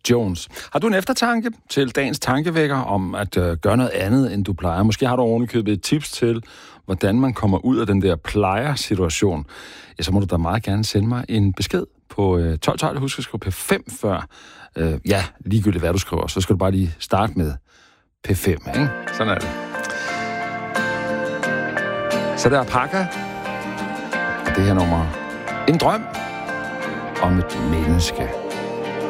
Jones. Har du en eftertanke til dagens tankevækker om at gøre noget andet, end du plejer? Måske har du ovenikøbet et tips til, hvordan man kommer ud af den der plejer-situation. Ja, så må du da meget gerne sende mig en besked på 1212. Husk at skrive P5 før. Ligegyldigt hvad du skriver, så skal du bare lige starte med P5, ikke? Sådan er det. Så der er Pakker. Og det her nummer. En drøm om et menneske.